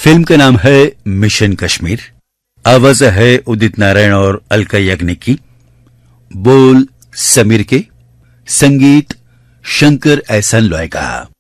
Film का नाम है मिशन कश्मीर। आवाज है उदित नारायण और अलका याग्निक की। बोल समीर के, संगीत शंकर एहसान लॉय का।